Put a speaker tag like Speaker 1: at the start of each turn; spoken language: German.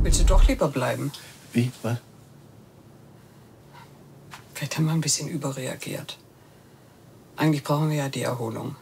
Speaker 1: Willst du doch lieber bleiben?
Speaker 2: Wie? Was?
Speaker 1: Vielleicht haben wir ein bisschen überreagiert. Eigentlich brauchen wir ja die Erholung.